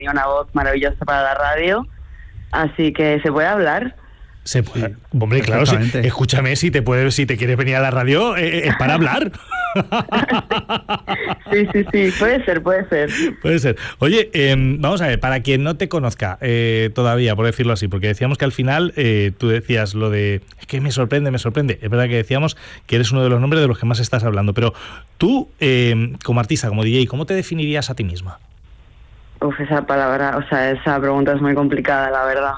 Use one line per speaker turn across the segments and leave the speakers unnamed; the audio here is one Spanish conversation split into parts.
tenía una voz maravillosa para la radio, así que se puede hablar.
Se puede, hombre, claro, escúchame, si te quieres venir a la radio, es para hablar.
Sí, puede ser.
Puede ser. Oye, vamos a ver, para quien no te conozca todavía, por decirlo así, porque decíamos que al final tú decías lo de, es que me sorprende. Es verdad que decíamos que eres uno de los nombres de los que más estás hablando, pero tú, como artista, como DJ, ¿cómo te definirías a ti misma?
Esa pregunta es muy complicada, la verdad.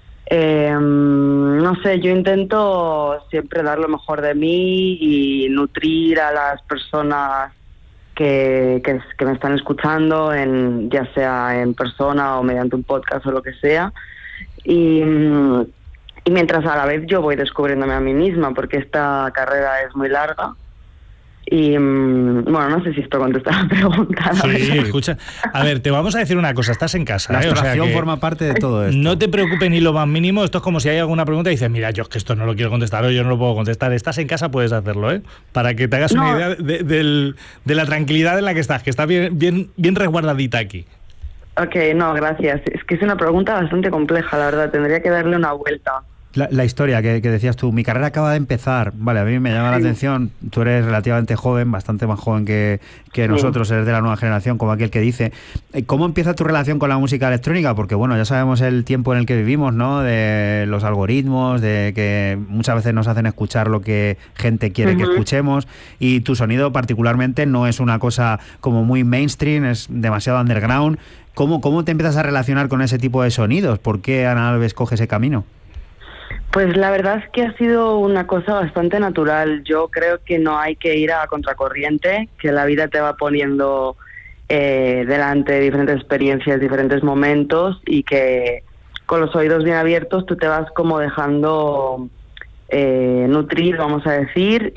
No sé, yo intento siempre dar lo mejor de mí y nutrir a las personas que me están escuchando, ya sea en persona o mediante un podcast o lo que sea, y mientras a la vez yo voy descubriéndome a mí misma, porque esta carrera es muy larga. Y bueno, no sé si esto contesta la pregunta.
Sí, escucha. A ver, te vamos a decir una cosa, estás en casa.
La abstracción forma parte de todo esto.
No te preocupes ni lo más mínimo, esto es como si hay alguna pregunta y dices, mira, yo es que esto no lo quiero contestar o yo no lo puedo contestar. Estás en casa, puedes hacerlo, para que te hagas una idea de la tranquilidad en la que estás bien resguardadita aquí.
Ok, no, gracias. Es que es una pregunta bastante compleja, la verdad, tendría que darle una vuelta.
La historia que decías tú, mi carrera acaba de empezar, vale, a mí me llama la atención, tú eres relativamente joven, bastante más joven que nosotros, eres de la nueva generación, como aquel que dice. ¿Cómo empieza tu relación con la música electrónica? Porque bueno, ya sabemos el tiempo en el que vivimos, ¿no? De los algoritmos, de que muchas veces nos hacen escuchar lo que gente quiere que escuchemos, y tu sonido particularmente no es una cosa como muy mainstream, es demasiado underground. ¿Cómo te empiezas a relacionar con ese tipo de sonidos? ¿Por qué Ana Alves coge ese camino?
Pues la verdad es que ha sido una cosa bastante natural. Yo creo que no hay que ir a contracorriente, que la vida te va poniendo delante diferentes experiencias, diferentes momentos, y que con los oídos bien abiertos tú te vas como dejando nutrir, vamos a decir,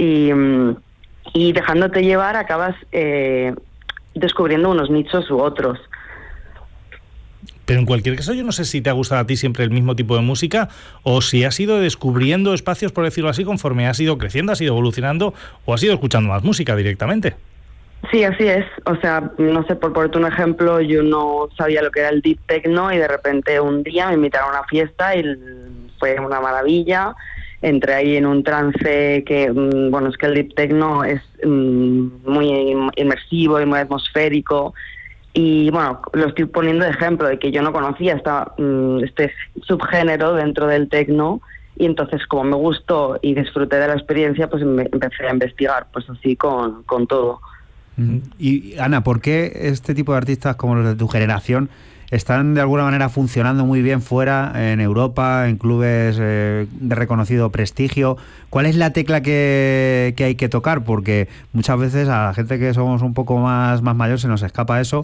y dejándote llevar acabas descubriendo unos nichos u otros.
Pero en cualquier caso, yo no sé si te ha gustado a ti siempre el mismo tipo de música o si has ido descubriendo espacios, por decirlo así, conforme has ido creciendo, has ido evolucionando o has ido escuchando más música directamente.
Sí, así es. O sea, no sé, por ponerte un ejemplo, yo no sabía lo que era el deep techno y de repente un día me invitaron a una fiesta y fue una maravilla. Entré ahí en un trance que, bueno, es que el deep techno es muy inmersivo y muy atmosférico. Y bueno, lo estoy poniendo de ejemplo de que yo no conocía este subgénero dentro del techno, y entonces como me gustó y disfruté de la experiencia, pues empecé a investigar, pues así con todo.
Y Ana, ¿por qué este tipo de artistas como los de tu generación están de alguna manera funcionando muy bien fuera, en Europa, en clubes de reconocido prestigio? ¿Cuál es la tecla que hay que tocar? Porque muchas veces a la gente que somos un poco más mayor se nos escapa eso,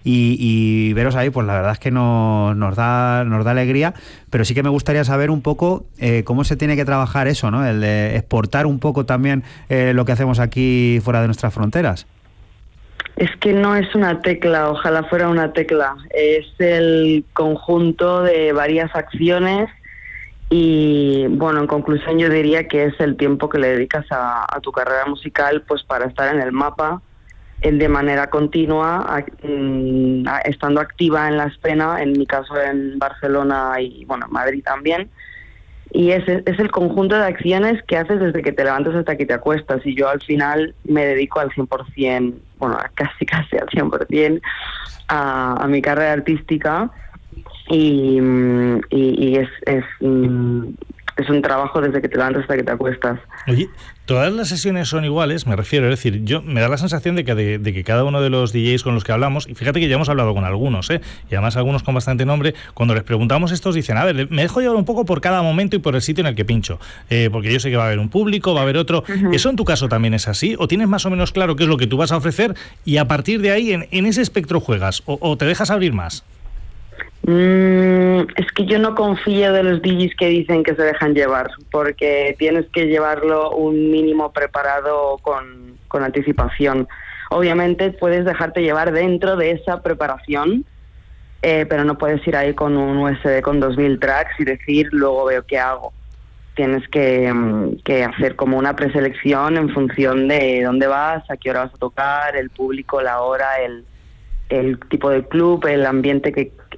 y veros ahí, pues la verdad es que nos da alegría, pero sí que me gustaría saber un poco cómo se tiene que trabajar eso, ¿no? El de exportar un poco también lo que hacemos aquí fuera de nuestras fronteras.
Es que no es una tecla, ojalá fuera una tecla, es el conjunto de varias acciones y, bueno, en conclusión yo diría que es el tiempo que le dedicas a tu carrera musical, pues para estar en el mapa de manera continua, estando activa en la escena, en mi caso en Barcelona y, bueno, Madrid también. Y es el conjunto de acciones que haces desde que te levantas hasta que te acuestas. Y yo al final me dedico al 100%, bueno, casi al 100% a mi carrera artística. Y es un trabajo desde que te levantas hasta que te acuestas.
Oye, ¿todas las sesiones son iguales? Me refiero, es decir, me da la sensación de que cada uno de los DJs con los que hablamos, y fíjate que ya hemos hablado con algunos, y además algunos con bastante nombre, cuando les preguntamos estos dicen, a ver, me dejo llevar un poco por cada momento y por el sitio en el que pincho, porque yo sé que va a haber un público, va a haber otro. Uh-huh. ¿Eso en tu caso también es así? ¿O tienes más o menos claro qué es lo que tú vas a ofrecer y a partir de ahí en ese espectro juegas? ¿O te dejas abrir más?
Es que yo no confío de los DJs que dicen que se dejan llevar, porque tienes que llevarlo un mínimo preparado con anticipación. Obviamente puedes dejarte llevar dentro de esa preparación, pero no puedes ir ahí con un USB con 2000 tracks y decir luego veo qué hago. Tienes que hacer como una preselección en función de dónde vas, a qué hora vas a tocar, el público, la hora, el tipo de club, el ambiente